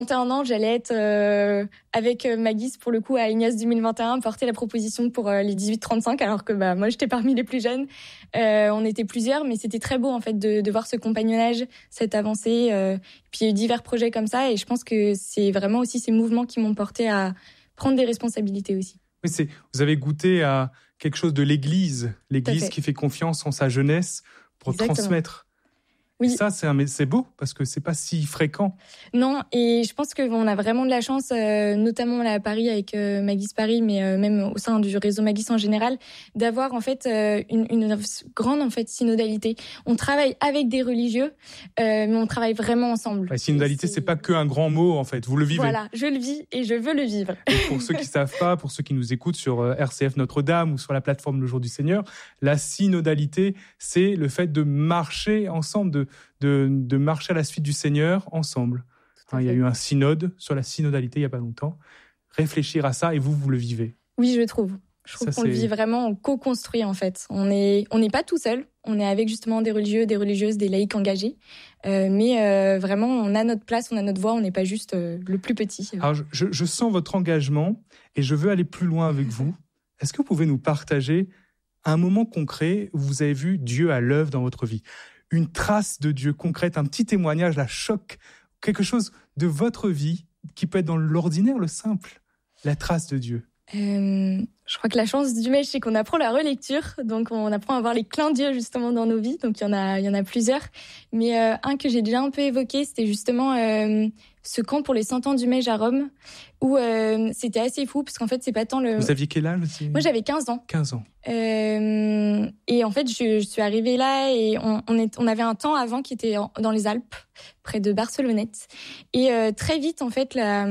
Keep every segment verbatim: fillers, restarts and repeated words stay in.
vingt et un ans, j'allais être euh, avec Maguis, pour le coup, à Ignace deux mille vingt et un, porter la proposition pour euh, les dix-huit trente-cinq, alors que bah, moi, j'étais parmi les plus jeunes. Euh, on était plusieurs, mais c'était très beau, en fait, de, de voir ce compagnonnage, cette avancée. Euh, puis il y a eu divers projets comme ça, et je pense que c'est vraiment aussi ces mouvements qui m'ont porté à prendre des responsabilités aussi. Oui, c'est, vous avez goûté à quelque chose de l'Église, l'Église fait. qui fait confiance en sa jeunesse pour Exactement. transmettre. Oui. Et ça, c'est, un, c'est beau, parce que c'est pas si fréquent. Non, et je pense qu'on a vraiment de la chance, euh, notamment là à Paris avec euh, Maguis Paris, mais euh, même au sein du réseau Maguis en général, d'avoir en fait euh, une, une grande en fait synodalité. On travaille avec des religieux, euh, mais on travaille vraiment ensemble. La synodalité, c'est... c'est pas que un grand mot en fait. Vous le vivez. Voilà, je le vis et je veux le vivre. Et pour ceux qui savent pas, pour ceux qui nous écoutent sur euh, R C F Notre-Dame ou sur la plateforme Le Jour du Seigneur, la synodalité, c'est le fait de marcher ensemble, de De, de marcher à la suite du Seigneur ensemble. Hein, il y a eu un synode sur la synodalité il n'y a pas longtemps. Réfléchir à ça, et vous, vous le vivez. Oui, je trouve. Je trouve ça, qu'on c'est... le vit vraiment, on co-construit en fait. On n'est on n'est pas tout seul, on est avec justement des religieux, des religieuses, des laïcs engagés. Euh, mais euh, vraiment, on a notre place, on a notre voix, on n'est pas juste euh, le plus petit. Alors, je, je sens votre engagement et je veux aller plus loin avec vous. Est-ce que vous pouvez nous partager un moment concret où vous avez vu Dieu à l'œuvre dans votre vie ? Une trace de Dieu concrète, un petit témoignage, la choc, quelque chose de votre vie qui peut être dans l'ordinaire, le simple, la trace de Dieu. Euh, je crois que la chance du mèche, c'est qu'on apprend la relecture, donc on apprend à voir les clins d'yeux justement dans nos vies, donc il y en a, il y en a plusieurs. Mais euh, un que j'ai déjà un peu évoqué, c'était justement euh, ce camp pour les cent ans du Mège à Rome, où euh, c'était assez fou, parce qu'en fait, c'est pas tant le... Vous aviez quel âge aussi ? Moi, j'avais quinze ans. quinze ans. Euh, et en fait, je, je suis arrivée là et on, on, est, on avait un temps avant qui était en, dans les Alpes, près de Barcelonnette. Et euh, très vite, en fait, la,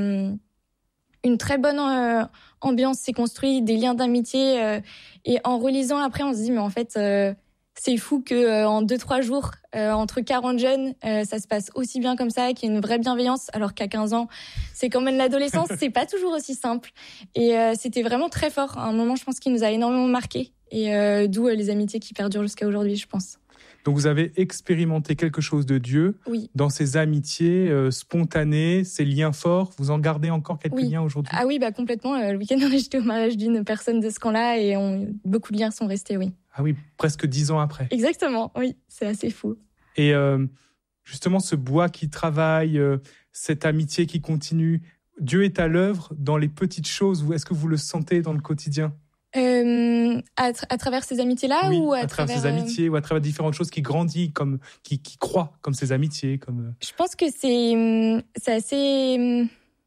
une très bonne euh, ambiance s'est construite, des liens d'amitié. Euh, et en relisant après, on se dit, mais en fait... Euh, c'est fou que euh, en deux trois jours euh, entre quarante jeunes, euh, ça se passe aussi bien comme ça, qu'il y ait une vraie bienveillance, alors qu'à quinze ans, c'est quand même l'adolescence, c'est pas toujours aussi simple. Et euh, c'était vraiment très fort. À un moment, je pense qu'il nous a énormément marqué, et euh, d'où euh, les amitiés qui perdurent jusqu'à aujourd'hui, je pense. Donc vous avez expérimenté quelque chose de Dieu oui. dans ces amitiés euh, spontanées, ces liens forts. Vous en gardez encore quelques oui. liens aujourd'hui ? Ah oui, bah complètement. Euh, le week-end dernier, j'étais au mariage d'une personne de ce camp-là, et on, beaucoup de liens sont restés, oui. Ah oui, presque dix ans après. Exactement, oui, c'est assez fou. Et euh, justement, ce bois qui travaille, euh, cette amitié qui continue, Dieu est à l'œuvre dans les petites choses. Est-ce que vous le sentez dans le quotidien ? Euh, à, tra- à travers ces amitiés-là oui, ou à, à travers, travers ces amitiés euh... ou à travers différentes choses qui grandissent, comme qui, qui croient, comme ces amitiés, comme. Je pense que c'est c'est assez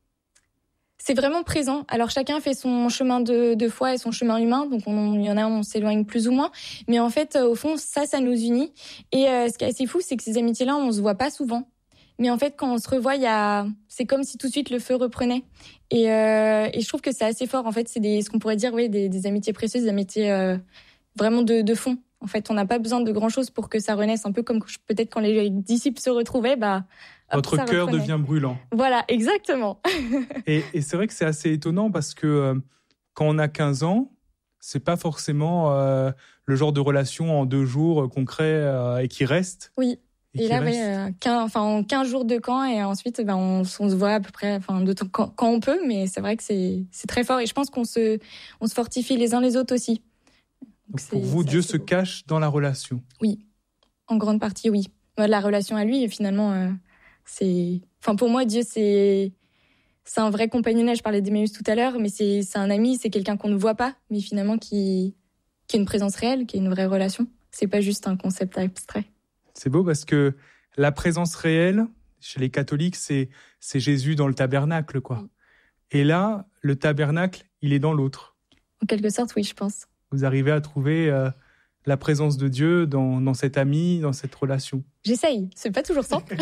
c'est vraiment présent. Alors chacun fait son chemin de, de foi et son chemin humain, donc on, il y en a on s'éloigne plus ou moins, mais en fait au fond ça ça nous unit. Et euh, ce qui est assez fou, c'est que ces amitiés-là on se voit pas souvent. Mais en fait, quand on se revoit, il y a, c'est comme si tout de suite le feu reprenait. Et, euh, et je trouve que c'est assez fort. En fait, c'est des, ce qu'on pourrait dire, oui, des, des amitiés précieuses, des amitiés euh, vraiment de, de fond. En fait, on n'a pas besoin de grand chose pour que ça renaisse. Un peu comme peut-être quand les disciples se retrouvaient, bah. Hop, votre cœur reprenait. Devient brûlant. Voilà, exactement. et, et c'est vrai que c'est assez étonnant parce que euh, quand on a quinze ans, c'est pas forcément euh, le genre de relation en deux jours euh, concret euh, et qui reste. Oui. Et, et là, oui, euh, quinze, enfin, quinze jours de camp et ensuite, ben, on, on se voit à peu près, enfin, de temps, quand, quand on peut, mais c'est vrai que c'est, c'est très fort et je pense qu'on se, on se fortifie les uns les autres aussi. Donc Donc pour vous, Dieu se beau. cache dans la relation. Oui, en grande partie, oui. La relation à lui, finalement, euh, c'est, enfin, pour moi, Dieu, c'est, c'est un vrai compagnonnage. Je parlais d'Emmaüs tout à l'heure, mais c'est, c'est un ami, c'est quelqu'un qu'on ne voit pas, mais finalement qui, qui a une présence réelle, qui a une vraie relation. C'est pas juste un concept abstrait. C'est beau parce que la présence réelle, chez les catholiques, c'est, c'est Jésus dans le tabernacle, quoi. Oui. Et là, le tabernacle, il est dans l'autre. En quelque sorte, oui, je pense. Vous arrivez à trouver euh, la présence de Dieu dans, dans cet ami, dans cette relation. J'essaye, c'est pas toujours simple.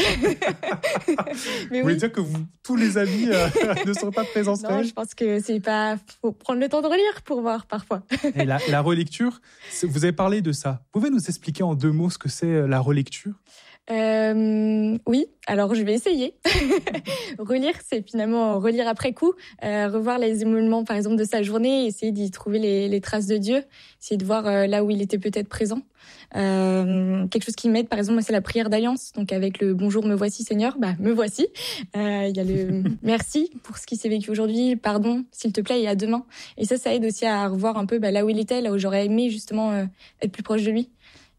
Mais vous voulez oui. dire que vous, tous les amis euh, ne sont pas de présence réelle ? Non, je pense que c'est pas... faut prendre le temps de relire pour voir, parfois. Et la, la relecture, vous avez parlé de ça. Vous pouvez nous expliquer en deux mots ce que c'est la relecture ? Euh, oui, alors je vais essayer. Relire, c'est finalement relire après coup, euh, revoir les émoulements, par exemple, de sa journée, essayer d'y trouver les, les traces de Dieu, essayer de voir euh, là où il était peut-être présent. Euh, quelque chose qui m'aide, par exemple, moi, c'est la prière d'alliance. Donc avec le bonjour, me voici Seigneur, bah me voici. Euh, il y a le merci pour ce qui s'est vécu aujourd'hui, pardon, s'il te plaît, et à demain. Et ça, ça aide aussi à revoir un peu bah, là où il était, là où j'aurais aimé justement euh, être plus proche de lui.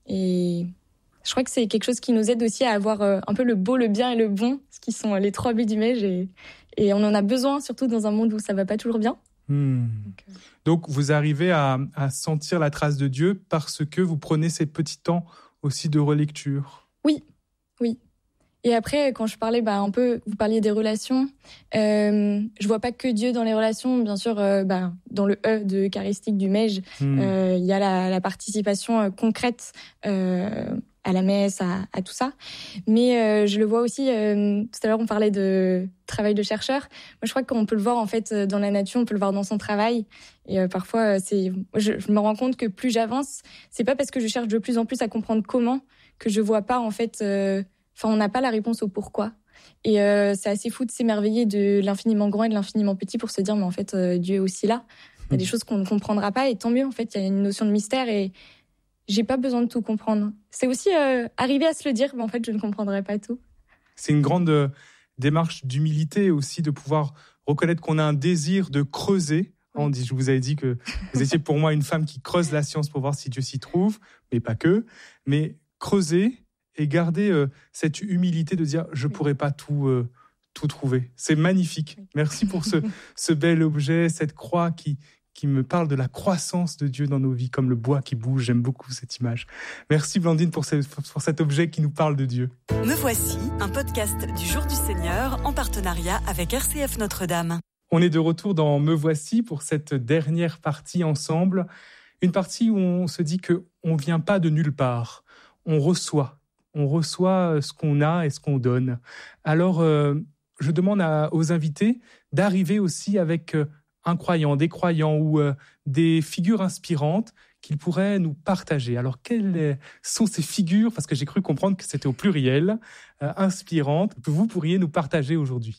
Et je crois que c'est quelque chose qui nous aide aussi à avoir euh, un peu le beau, le bien et le bon, ce qui sont les trois B du M E J. Et, et on en a besoin, surtout dans un monde où ça va pas toujours bien. Hmm. Donc, euh... Donc, vous arrivez à, à sentir la trace de Dieu parce que vous prenez ces petits temps aussi de relecture. Oui, oui. Et après, quand je parlais bah, un peu, vous parliez des relations, euh, je vois pas que Dieu dans les relations. Bien sûr, euh, bah, dans le E de eucharistique du M E J, il mmh. euh, y a la, la participation euh, concrète euh, à la messe, à, à tout ça. Mais euh, je le vois aussi, euh, tout à l'heure on parlait de travail de chercheur. Moi, je crois qu'on peut le voir en fait dans la nature, on peut le voir dans son travail. Et euh, parfois, c'est, je, je me rends compte que plus j'avance, c'est pas parce que je cherche de plus en plus à comprendre comment que je vois pas en fait... Euh, Enfin, on n'a pas la réponse au pourquoi. Et euh, c'est assez fou de s'émerveiller de l'infiniment grand et de l'infiniment petit pour se dire, mais en fait, euh, Dieu est aussi là. Il y a des choses qu'on ne comprendra pas et tant mieux, en fait, il y a une notion de mystère et j'ai pas besoin de tout comprendre. C'est aussi euh, arriver à se le dire, mais en fait, je ne comprendrai pas tout. C'est une grande euh, démarche d'humilité aussi, de pouvoir reconnaître qu'on a un désir de creuser. On dit, je vous avais dit que vous étiez pour moi une femme qui creuse la science pour voir si Dieu s'y trouve, mais pas que. Mais creuser et garder euh, cette humilité de dire je pourrais pas tout euh, tout trouver. C'est magnifique. Merci pour ce ce bel objet, cette croix qui qui me parle de la croissance de Dieu dans nos vies, comme le bois qui bouge. J'aime beaucoup cette image. Merci Blandine pour, ce, pour cet objet qui nous parle de Dieu. Me voici, un podcast du Jour du Seigneur en partenariat avec R C F Notre-Dame. On est de retour dans Me voici pour cette dernière partie ensemble. Une partie où on se dit que on vient pas de nulle part. On reçoit. On reçoit ce qu'on a et ce qu'on donne. Alors, euh, je demande à, aux invités d'arriver aussi avec euh, un croyant, des croyants ou euh, des figures inspirantes qu'ils pourraient nous partager. Alors, quelles sont ces figures, parce que j'ai cru comprendre que c'était au pluriel, euh, inspirantes, que vous pourriez nous partager aujourd'hui?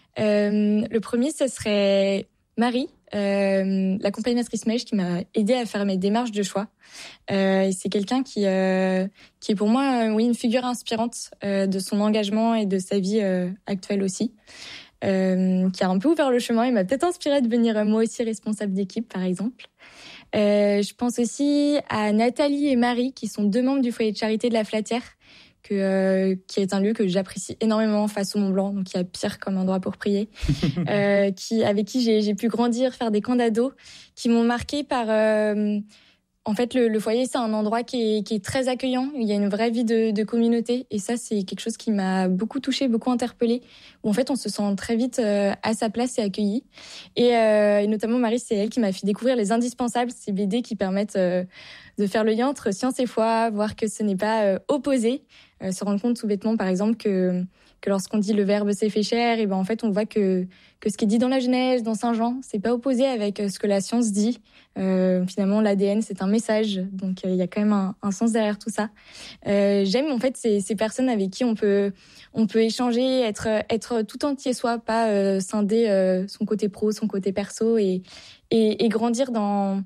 euh, Le premier, ce serait Marie, euh, l'accompagnatrice M E J qui m'a aidée à faire mes démarches de choix. Euh, et c'est quelqu'un qui, euh, qui est pour moi, euh, oui, une figure inspirante euh, de son engagement et de sa vie euh, actuelle aussi, euh, qui a un peu ouvert le chemin et m'a peut-être inspirée de devenir euh, moi aussi responsable d'équipe, par exemple. Euh, je pense aussi à Nathalie et Marie, qui sont deux membres du foyer de charité de la Flatière, que, euh, qui est un lieu que j'apprécie énormément face au Mont Blanc, donc il y a pire comme endroit pour prier, euh, qui, avec qui j'ai, j'ai pu grandir, faire des camps d'ados, qui m'ont marqué par... Euh, en fait, le, le foyer, c'est un endroit qui est, qui est très accueillant, il y a une vraie vie de, de communauté, et ça, c'est quelque chose qui m'a beaucoup touchée, beaucoup interpellée, où en fait, on se sent très vite euh, à sa place et accueilli. Et, euh, et notamment, Marie, c'est elle qui m'a fait découvrir Les Indispensables, ces B D qui permettent euh, de faire le lien entre science et foi, voir que ce n'est pas euh, opposé, euh, se rendre compte tout bêtement, par exemple, que... que lorsqu'on dit le Verbe s'est fait chair, et ben en fait on voit que que ce qui est dit dans la Genèse, dans Saint Jean, c'est pas opposé avec ce que la science dit. Euh, finalement, l'A D N c'est un message, donc il euh, y a quand même un, un sens derrière tout ça. Euh, j'aime en fait ces, ces personnes avec qui on peut on peut échanger, être être tout entier soi, pas euh, scinder euh, son côté pro, son côté perso, et et, et grandir dans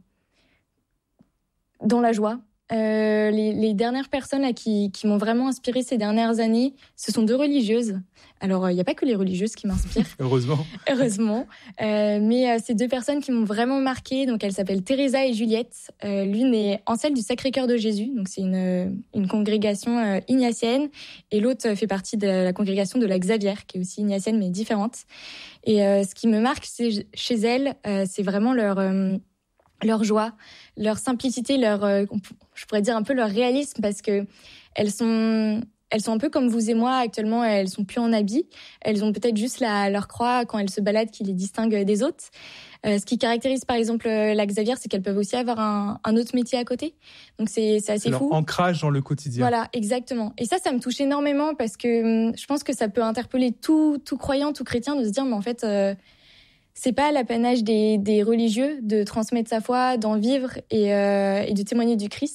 dans la joie. Euh, les, les dernières personnes là, qui, qui m'ont vraiment inspirée ces dernières années, ce sont deux religieuses. Alors, il euh, n'y a pas que les religieuses qui m'inspirent. Heureusement. Heureusement. Euh, mais euh, c'est deux personnes qui m'ont vraiment marquée. Donc, elles s'appellent Teresa et Juliette. Euh, l'une est ancêtre du Sacré-Cœur de Jésus. Donc, c'est une, une congrégation euh, ignatienne. Et l'autre fait partie de la congrégation de la Xavière, qui est aussi ignatienne, mais différente. Et euh, ce qui me marque c'est, chez elles, euh, c'est vraiment leur... Euh, leur joie, leur simplicité, leur, euh, je pourrais dire un peu leur réalisme, parce que elles sont, elles sont un peu comme vous et moi actuellement. Elles sont plus en habit, elles ont peut-être juste la, leur croix quand elles se baladent qui les distingue des autres. Euh, ce qui caractérise par exemple la Xavier, c'est qu'elles peuvent aussi avoir un, un autre métier à côté. Donc c'est, c'est assez c'est leur fou. Ancrage dans le quotidien. Voilà, exactement. Et ça, ça me touche énormément parce que je pense que ça peut interpeller tout, tout croyant, tout chrétien de se dire, mais en fait. Euh, C'est pas l'apanage des, des religieux de transmettre sa foi, d'en vivre et, euh, et de témoigner du Christ.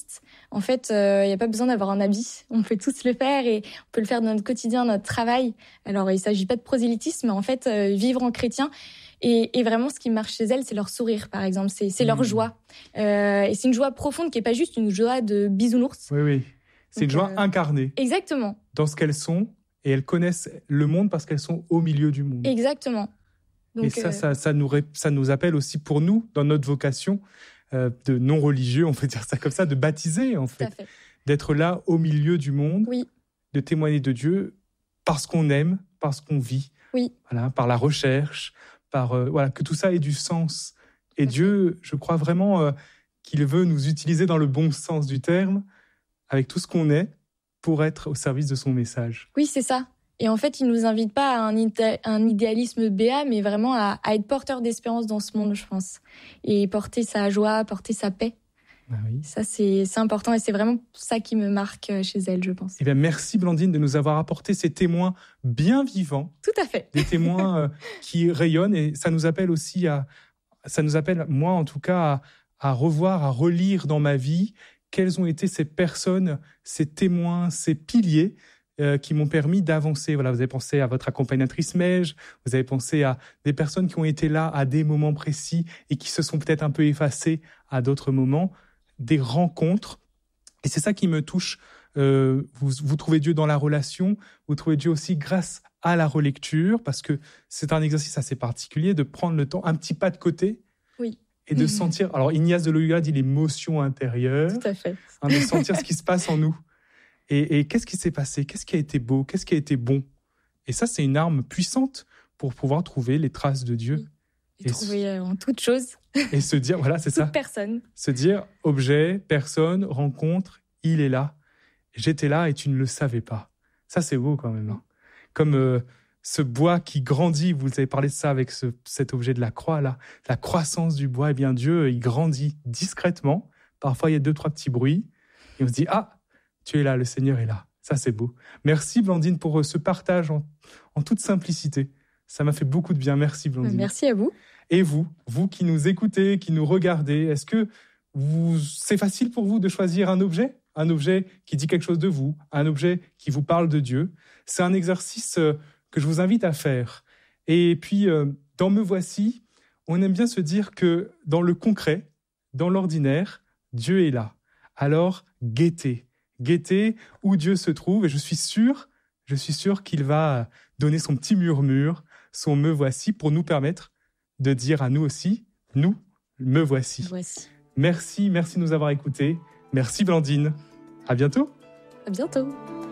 En fait, il euh, n'y a pas besoin d'avoir un habit. On peut tous le faire et on peut le faire dans notre quotidien, notre travail. Alors, il ne s'agit pas de prosélytisme, mais en fait, euh, vivre en chrétien. Et, et vraiment, ce qui marche chez elles, c'est leur sourire, par exemple. C'est, c'est leur mmh. joie. Euh, et c'est une joie profonde qui n'est pas juste une joie de bisounours. Oui, oui. C'est Donc, une joie euh... incarnée. Exactement. Dans ce qu'elles sont. Et elles connaissent le monde parce qu'elles sont au milieu du monde. Exactement. Donc, et ça, euh... ça, ça, nous, ça nous appelle aussi pour nous, dans notre vocation euh, de non-religieux, on peut dire ça comme ça, de baptiser, en fait. fait. D'être là au milieu du monde, oui. de témoigner de Dieu parce qu'on aime, parce qu'on vit, oui. voilà, par la recherche, par euh, voilà, que tout ça ait du sens. Et Dieu, je crois vraiment euh, qu'il veut nous utiliser dans le bon sens du terme, avec tout ce qu'on est, pour être au service de son message. Oui, c'est ça. Et en fait, il ne nous invite pas à un, idé- un idéalisme béat, mais vraiment à, à être porteur d'espérance dans ce monde, je pense. Et porter sa joie, porter sa paix. Ah oui. Ça, c'est, c'est important et c'est vraiment ça qui me marque chez elle, je pense. Eh bien, merci Blandine de nous avoir apporté ces témoins bien vivants. Tout à fait. Des témoins euh, qui rayonnent et ça nous appelle aussi à, ça nous appelle, moi en tout cas, à, à revoir, à relire dans ma vie quelles ont été ces personnes, ces témoins, ces piliers euh, qui m'ont permis d'avancer. Voilà, vous avez pensé à votre accompagnatrice Mège, vous avez pensé à des personnes qui ont été là à des moments précis et qui se sont peut-être un peu effacées à d'autres moments, des rencontres. Et c'est ça qui me touche. Euh, vous, vous trouvez Dieu dans la relation, vous trouvez Dieu aussi grâce à la relecture, parce que c'est un exercice assez particulier de prendre le temps, un petit pas de côté. Oui. Et de mmh. sentir, alors Ignace de Loyola dit l'émotion intérieure, tout à fait. Hein, de sentir ce qui se passe en nous. Et, et qu'est-ce qui s'est passé? Qu'est-ce qui a été beau? Qu'est-ce qui a été bon? Et ça, c'est une arme puissante pour pouvoir trouver les traces de Dieu. Et, et trouver se... en toute chose. Et se dire, voilà, c'est toute ça. personne. Se dire, objet, personne, rencontre, il est là. J'étais là et tu ne le savais pas. Ça, c'est beau quand même. Hein. Comme euh, ce bois qui grandit, vous avez parlé de ça avec ce, cet objet de la croix, là, la croissance du bois, eh bien Dieu, il grandit discrètement. Parfois, il y a deux, trois petits bruits. Et on se dit, ah, tu es là, le Seigneur est là. Ça, c'est beau. Merci, Blandine, pour ce partage en, en toute simplicité. Ça m'a fait beaucoup de bien. Merci, Blandine. Merci à vous. Et vous, vous qui nous écoutez, qui nous regardez, est-ce que vous, c'est facile pour vous de choisir un objet ? Un objet qui dit quelque chose de vous, un objet qui vous parle de Dieu. C'est un exercice que je vous invite à faire. Et puis, dans Me Voici, on aime bien se dire que dans le concret, dans l'ordinaire, Dieu est là. Alors, guettez. Guettez où Dieu se trouve. Et je suis sûr, je suis sûr qu'il va donner son petit murmure, son Me Voici, pour nous permettre de dire à nous aussi, nous, Me Voici. Voici. Merci, merci de nous avoir écoutés. Merci Blandine. À bientôt. À bientôt.